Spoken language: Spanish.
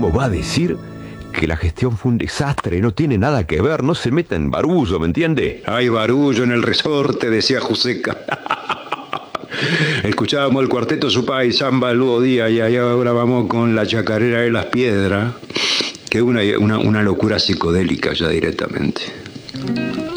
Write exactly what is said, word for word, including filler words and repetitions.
luego va a decir que la gestión fue un desastre, no tiene nada que ver, no se meta en barullo, ¿me entiende? Hay barullo en el resorte, decía Joseca. Escuchábamos el cuarteto Supá y Samba el nuevo día, y ahora vamos con la chacarera de las piedras, que es una, una, una locura psicodélica ya directamente.